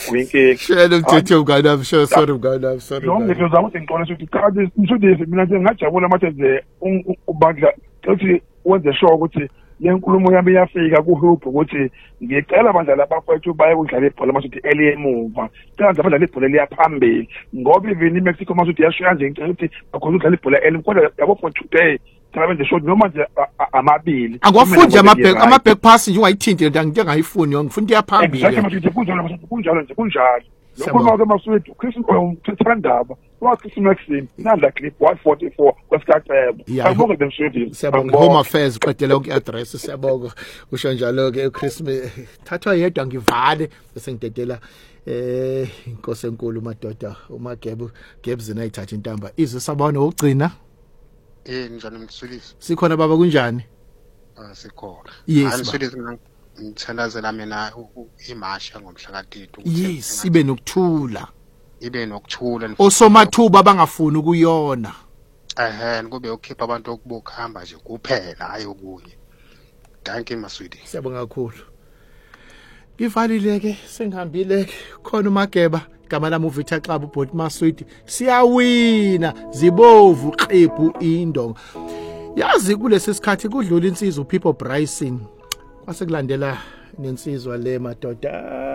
uyinkinga shela umthetho mngane sure sorry mngane sorry noma ngizama ukuthi ngiqonda ukuthi kade umsudisi mina nje ngajabula manje nje ubandla uthi wenze sure ukuthi le nkulumo yami iyafika kuHope ukuthi ngicela abadlali abafowethu baye kudlala ibhola masuthi eli emuva cela nje abadlali ibhola liyaphambili ngoba even iMexico masuthi yashiya nje ngicela ukuthi bakhoza ukudlala ibhola eli kodwa yabo for today cela benze sure noma nje amabili akwafundi ama-back pass nje ungayithinti nginto engayifuni ngifuna iyaphambili exactly masuthi kunjalo masuthi kunjalo nje kunjalo lokho masuthi Chris Thandaba wathi Maxine nanda clip 144 kwesikacebo akubonge demshudisi siyabonga Home Affairs qedela yonke address siyabonga usho njalo ke uChristmas thathwa yedwa ngivale bese ngidedela inkosi enkulu madoda uMagebs nayithatha intamba izwe sabona ugcina njani mthulisi sikhona baba kunjani sikhona yes mthulisi ngithandazela mina imasha ngomhla ka-3 yes ibe nokuthula osomathuba bangafuni ukuyona kube ukhipha abantu okubokhamba nje kuphela hayi okunye thank you maswidi siyabonga kakhulu ngivalile ke sengihambile ke khona uMageba igama lami uVictor Club uBot Maswidi siyawina zibovu qephu indonga yazi kulesi sikhathi kudlula insizwa uPeople Bryson kwase kulandela nensizwa le madoda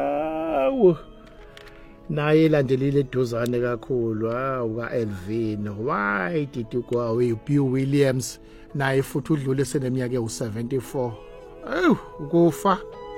naye landelile eduzane kakhulu uka Elvin why did you go away Bill Williams naye futhi udlule seneminyaka u74 ukufa